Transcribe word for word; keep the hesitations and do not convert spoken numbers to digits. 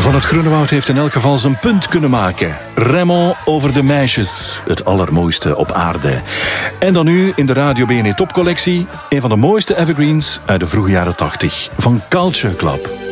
Van het Groenewoud heeft in elk geval zijn punt kunnen maken. Raymond over de meisjes. Het allermooiste op aarde. En dan nu in de Radio B N E Topcollectie. Een van de mooiste evergreens uit de vroege jaren tachtig. Van Culture Club.